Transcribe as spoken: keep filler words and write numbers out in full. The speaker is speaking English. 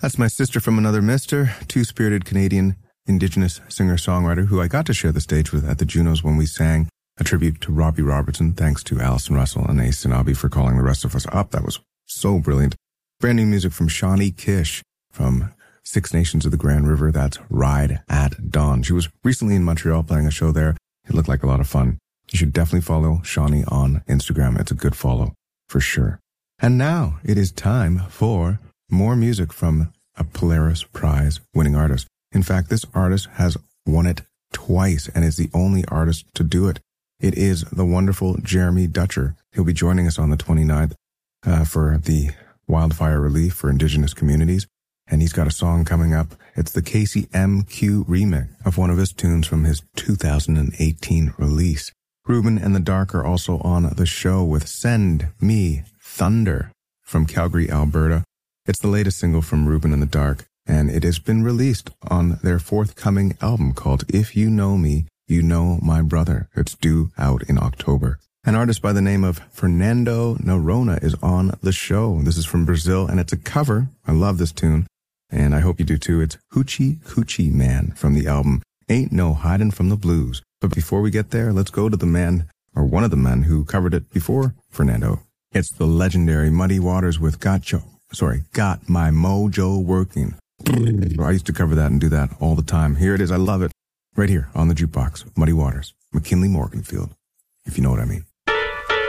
That's My Sister from Another Mister, two-spirited Canadian Indigenous singer-songwriter who I got to share the stage with at the Junos when we sang a tribute to Robbie Robertson. Thanks to Alison Russell and Ace Sinabi for calling the rest of us up. That was so brilliant. Brand new music from Shawnee Kish from Six Nations of the Grand River. That's Ride at Dawn. She was recently in Montreal playing a show there. It looked like a lot of fun. You should definitely follow Shawnee on Instagram. It's a good follow for sure. And now it is time for more music from a Polaris Prize winning artist. In fact, this artist has won it twice and is the only artist to do it. It is the wonderful Jeremy Dutcher. He'll be joining us on the twenty-ninth uh, for the wildfire relief for Indigenous communities. And he's got a song coming up. It's the Casey M Q remix of one of his tunes from his two thousand eighteen release. Ruben and the Dark are also on the show with Send Me Thunder from Calgary, Alberta. It's the latest single from Ruben and the Dark, and it has been released on their forthcoming album called If You Know Me, You Know My Brother. It's due out in October. An artist by the name of Fernando Noronha is on the show. This is from Brazil, and it's a cover. I love this tune, and I hope you do too. It's Hoochie Coochie Man from the album Ain't No Hiding from the Blues. But before we get there, let's go to the man, or one of the men who covered it before Fernando. It's the legendary Muddy Waters with Gotcha. Sorry, Got My Mojo Working. I used to cover that and do that all the time. Here it is. I love it. Right here on the jukebox. Muddy Waters. McKinley Morganfield. If you know what I mean.